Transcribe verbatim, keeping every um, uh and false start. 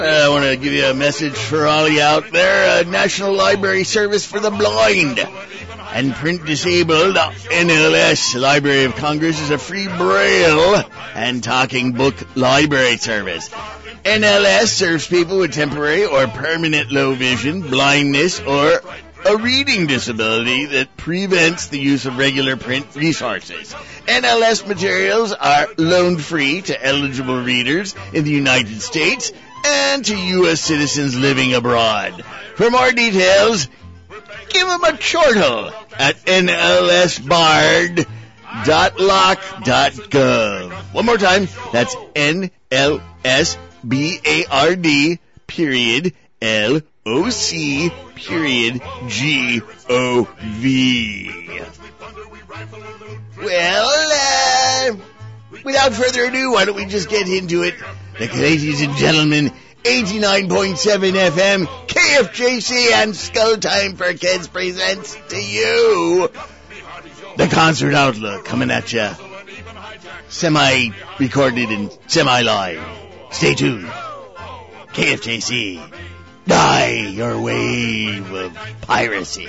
I want to give you a message for all you out there. Uh, National Library Service for the Blind and Print Disabled. N L S, Library of Congress, is a free Braille and talking book library service. N L S serves people with temporary or permanent low vision, blindness, or a reading disability that prevents the use of regular print resources. N L S materials are loaned free to eligible readers in the United States and to U S citizens living abroad. For more details, give them a chortle at N L S bard dot lock dot gov. One more time, that's N L S B A R D period L O C period G O V. Well, uh, without further ado, why don't we just get into it? The ladies and gentlemen, eighty-nine point seven F M, K F J C and Skull Time for Kids presents to you the Concert Outlook, coming at you semi-recorded and semi-live. Stay tuned. K F J C, die your wave of piracy.